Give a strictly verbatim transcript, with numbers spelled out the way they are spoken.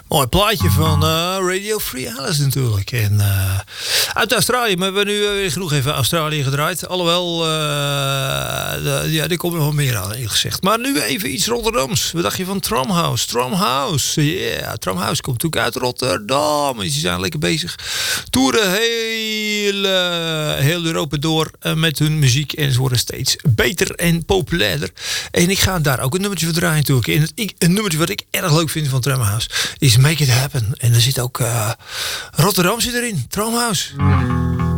Mooi plaatje van uh, Radio Free Alice natuurlijk. En, uh, uit Australië, maar we hebben nu weer genoeg even Australië gedraaid. Alhoewel, uh, de, ja, er komt nog wel meer aan, eerlijk gezegd. Maar nu even iets Rotterdams. Wat dacht je van Tramhouse? Tramhouse, ja. Yeah. Tramhouse komt natuurlijk uit Rotterdam. Die zijn lekker bezig. Toeren heel, uh, heel Europa door uh, met hun muziek. En ze worden steeds beter en populairder. En ik ga daar ook een nummertje voor draaien natuurlijk. En het, ik, een nummertje wat ik erg leuk vind van Tramhouse is Make It Happen. En er zit ook uh, Rotterdam zit erin. Tramhouse.